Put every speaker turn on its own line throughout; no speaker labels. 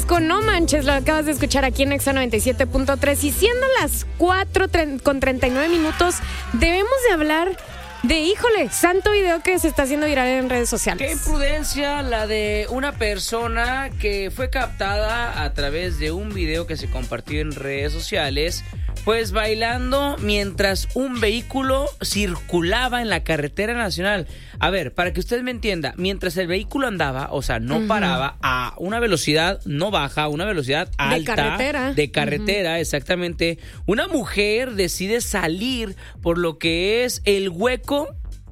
con No Manches, lo acabas de escuchar aquí en Exa 97.3 y siendo las 4:39, debemos de hablar de, híjole, santo video que se está haciendo viral en redes sociales.
Qué imprudencia la de una persona que fue captada a través de un video que se compartió en redes sociales, pues bailando mientras un vehículo circulaba en la carretera nacional. A ver, para que usted me entienda, mientras el vehículo andaba, o sea, no paraba a una velocidad no baja, a una velocidad alta. De carretera, exactamente. Una mujer decide salir por lo que es el hueco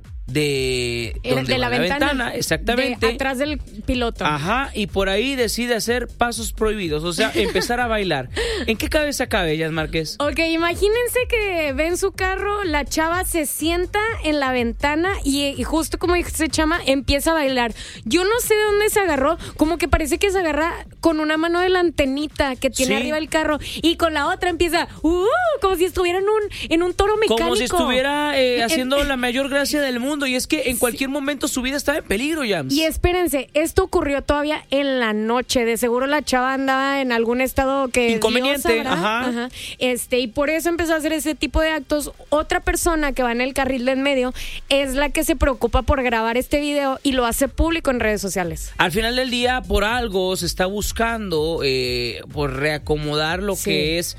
de
la ventana,
exactamente,
atrás del piloto.
Ajá, y por ahí decide hacer pasos prohibidos, o sea, empezar a bailar. ¿En qué cabeza cabe, Jazz Márquez?
Ok, imagínense que ven su carro, la chava se sienta en la ventana y justo como dice Chama, empieza a bailar. Yo no sé de dónde se agarró, como que parece que se agarra con una mano de la antenita que tiene arriba el carro y con la otra empieza, como si estuviera en un toro mecánico.
Como si estuviera haciendo la mayor gracia del mundo. Y es que en cualquier momento su vida estaba en peligro, Jams.
Y espérense, esto ocurrió todavía en la noche. De seguro la chava andaba en algún estado que
inconveniente,
ajá. Y por eso empezó a hacer ese tipo de actos. Otra persona que va en el carril de en medio es la que se preocupa por grabar este video y lo hace público en redes sociales.
Al final del día, por algo se está buscando por reacomodar lo que es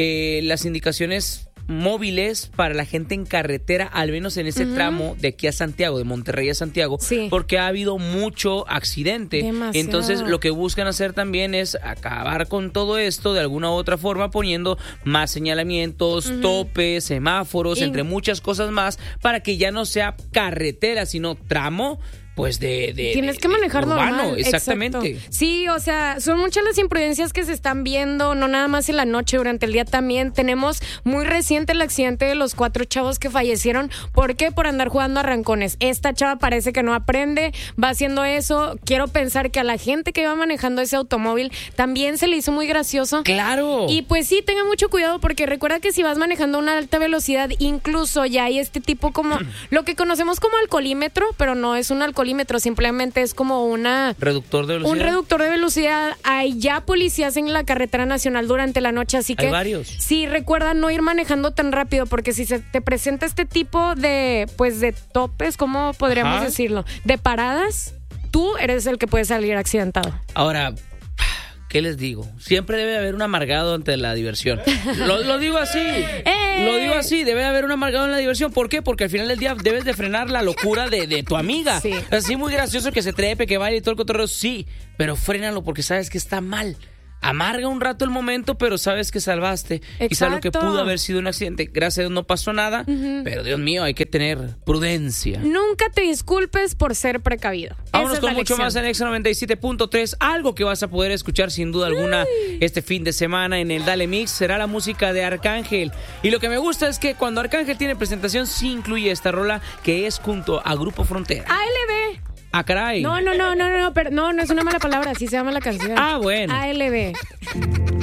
las indicaciones móviles para la gente en carretera, al menos en ese tramo de aquí a Santiago, de Monterrey a Santiago, porque ha habido mucho accidente.
Demasiado.
Entonces lo que buscan hacer también es acabar con todo esto de alguna u otra forma, poniendo más señalamientos, topes, semáforos, entre muchas cosas más, para que ya no sea carretera, sino tramo, pues
tienes que manejarlo
urbano,
normal.
exactamente.
Exacto. Sí, o sea, son muchas las imprudencias que se están viendo, no nada más en la noche, durante el día también. Tenemos muy reciente el accidente de los 4 chavos que fallecieron. ¿Por qué? Por andar jugando a rancones. Esta chava parece que no aprende, va haciendo eso. Quiero pensar que a la gente que iba manejando ese automóvil también se le hizo muy gracioso.
¡Claro!
Y pues sí, tenga mucho cuidado porque recuerda que si vas manejando a una alta velocidad, incluso ya hay este tipo como lo que conocemos como alcoholímetro, pero no es un alcoholímetro, simplemente es como un reductor de velocidad. Hay ya policías en la carretera nacional durante la noche, así que
hay varios.
Sí, recuerda no ir manejando tan rápido porque si se te presenta este tipo de topes, ¿cómo podríamos decirlo? De paradas, tú eres el que puede salir accidentado.
Ahora, ¿qué les digo? Siempre debe haber un amargado ante la diversión. Lo digo así. Lo digo así, debe haber un amargado en la diversión. ¿Por qué? Porque al final del día debes de frenar la locura de tu amiga.
Sí.
Así muy gracioso que se trepe, que baile y todo el cotorreo. Sí, pero frénalo porque sabes que está mal. Amarga un rato el momento, pero sabes que salvaste.
Exacto.
Y sabes lo que pudo haber sido un accidente. Gracias a Dios no pasó nada, pero Dios mío, hay que tener prudencia.
Nunca te disculpes por ser precavido.
Vámonos con mucho más en Exa 97.3. Algo que vas a poder escuchar sin duda alguna este fin de semana en el Dale Mix será la música de Arcángel. Y lo que me gusta es que cuando Arcángel tiene presentación, sí incluye esta rola que es junto a Grupo Frontera.
ALB.
Ah, caray.
No, pero no es una mala palabra, así se llama la canción.
Ah, bueno.
ALB.